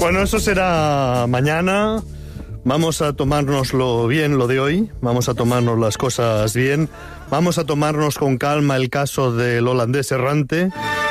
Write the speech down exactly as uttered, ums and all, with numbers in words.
Bueno, eso será mañana. Vamos a tomárnoslo bien lo de hoy, vamos a tomarnos las cosas bien, vamos a tomarnos con calma el caso del holandés errante.